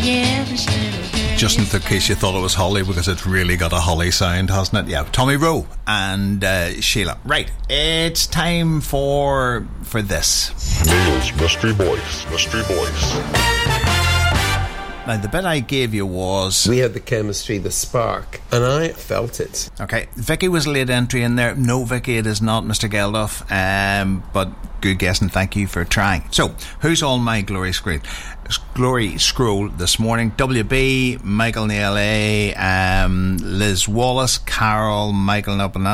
Just in case you thought it was Holly, because it's really got a Holly sound, hasn't it? Yeah, Tommy Rowe and Sheila. Right, it's time for this. Neil's Mystery Boys. Mystery Boys. Now, the bit I gave you was... We had the chemistry, the spark, and I felt it. Okay, Vicky was a late entry in there. No, Vicky, it is not Mr. Geldof, but good guess and thank you for trying. So, who's on my glory scroll this morning? WB, Michael in the LA, Liz Wallace, Carol, Michael up in